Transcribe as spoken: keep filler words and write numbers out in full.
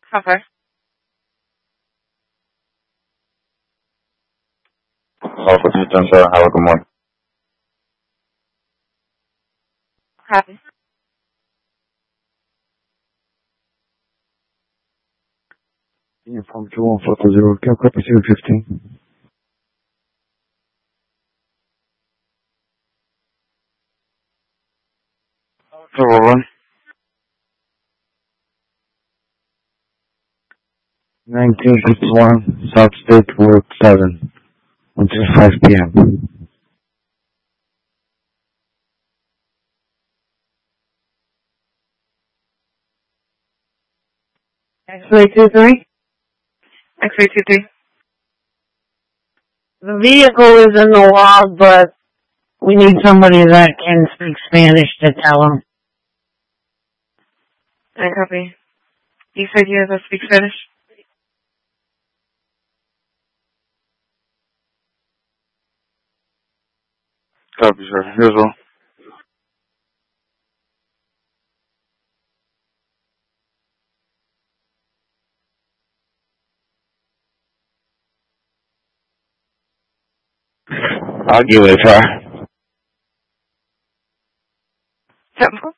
Copy. Alpha two ten seven, have a good morning. Copy. Uniform two one four two zero, Cal copy zero fifteen. Zero one. nineteen fifty-one, South State, Work seven, until five p.m. X-ray two three. X-ray two three. The vehicle is in the log, but we need somebody that can speak Spanish to tell them. I copy. You said you have a speak Spanish? Copy, sir. Here's one. I'll give it a try. Temple?